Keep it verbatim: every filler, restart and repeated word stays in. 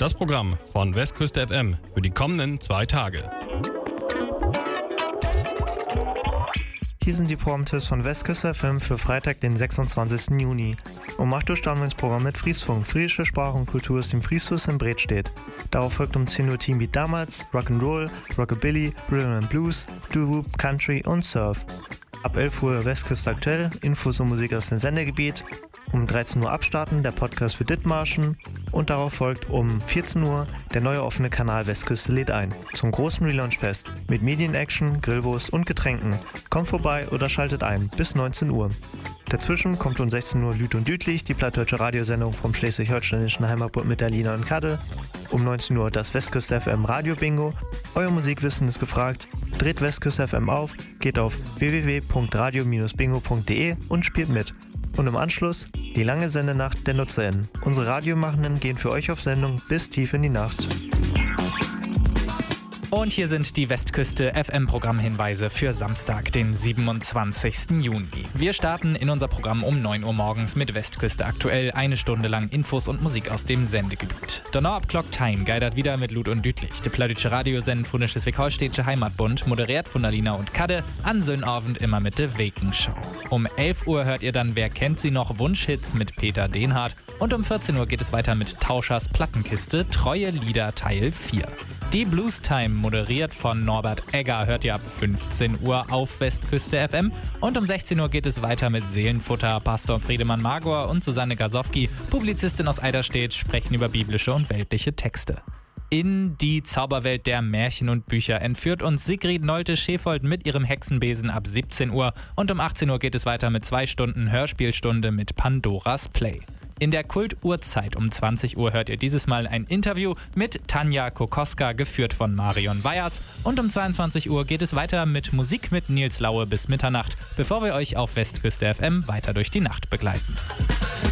Das Programm von Westküste F M für die kommenden zwei Tage. Hier sind die Programmtipps von Westküste F M für Freitag, den sechsundzwanzigsten Juni. Um acht Uhr starten wir ins Programm mit Friesfunk, friesische Sprache und Kultur aus dem Frieshaus in Bredstedt. Darauf folgt um zehn Uhr Teambeat damals, Rock'n'Roll, Rockabilly, Rhythm and Blues, Doo-Wop, Country und Surf. Ab elf Uhr Westküste aktuell, Infos und Musik aus dem Sendegebiet. Um dreizehn Uhr abstarten, der Podcast für Dithmarschen. Und darauf folgt um vierzehn Uhr der neue offene Kanal Westküste lädt ein. Zum großen Relaunchfest mit Medienaction, Grillwurst und Getränken. Kommt vorbei oder schaltet ein bis neunzehn Uhr. Dazwischen kommt um sechzehn Uhr Lüt und Dütlich, die plattdeutsche Radiosendung vom schleswig-holsteinischen Heimatbund mit Alina und Kadde. Um neunzehn Uhr das Westküste F M Radio Bingo. Euer Musikwissen ist gefragt. Dreht Westküste F M auf, geht auf w w w punkt radio Bindestrich bingo punkt d e und spielt mit. Und im Anschluss die lange Sendenacht der NutzerInnen. Unsere Radiomachenden gehen für euch auf Sendung bis tief in die Nacht. Und hier sind die Westküste F M-Programmhinweise für Samstag, den siebenundzwanzigsten Juni. Wir starten in unser Programm um neun Uhr morgens mit Westküste aktuell, eine Stunde lang Infos und Musik aus dem Sendegebiet. Danach ab Clock Time geidert wieder mit Lüt und Dütlich. Der plattdeutsche Radiosenden von der schleswig-holsteinische Heimatbund, moderiert von Alina und Kadde, an Sönnabend immer mit der Wekenschau. Um elf Uhr hört ihr dann Wer kennt sie noch? Wunschhits mit Peter Dehnhardt und um vierzehn Uhr geht es weiter mit Tauschers Plattenkiste, Treue Lieder Teil vier. Die Blues Time, moderiert von Norbert Egger, hört ihr ab fünfzehn Uhr auf Westküste F M. Und um sechzehn Uhr geht es weiter mit Seelenfutter. Pastor Friedemann Magor und Susanne Gasowski, Publizistin aus Eiderstedt, sprechen über biblische und weltliche Texte. In die Zauberwelt der Märchen und Bücher entführt uns Sigrid Nolte-Schäfold mit ihrem Hexenbesen ab siebzehn Uhr. Und um achtzehn Uhr geht es weiter mit zwei Stunden Hörspielstunde mit Pandoras Play. In der Kulturzeit um zwanzig Uhr hört ihr dieses Mal ein Interview mit Tanja Kokoska, geführt von Marion Weyers. Und um zweiundzwanzig Uhr geht es weiter mit Musik mit Nils Laue bis Mitternacht, bevor wir euch auf Westküste F M weiter durch die Nacht begleiten.